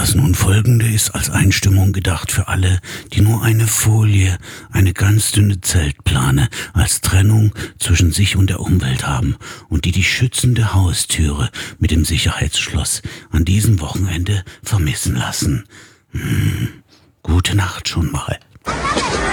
Das nun folgende ist als Einstimmung gedacht für alle, die nur eine Folie, eine ganz dünne Zeltplane als Trennung zwischen sich und der Umwelt haben und die schützende Haustüre mit dem Sicherheitsschloss an diesem Wochenende vermissen lassen. Gute Nacht schon mal.